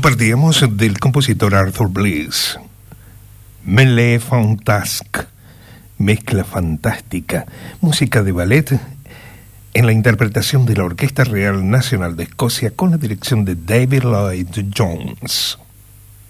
Compartíamos del compositor Arthur Bliss, Mêlée Fantasque, mezcla fantástica, música de ballet en la interpretación de la Orquesta Real Nacional de Escocia con la dirección de David Lloyd Jones.